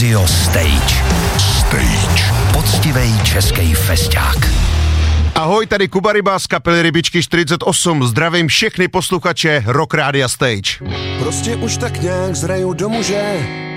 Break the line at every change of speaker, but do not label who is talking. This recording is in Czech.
Radio Stage. Stage. Poctivej český festák.
Ahoj, tady Kuba Ryba z kapely Rybičky 48. Zdravím všechny posluchače Rock Rádia Stage.
Prostě už tak nějak zraju do muže,